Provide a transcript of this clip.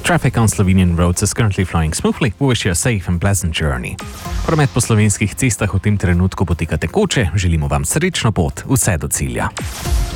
Traffic on Slovenian roads is currently flowing smoothly. We wish you a safe and pleasant journey. Promet po slovenskih cestah v tem trenutku poteka tekoče. Želimo vam srečno pot vse do cilja.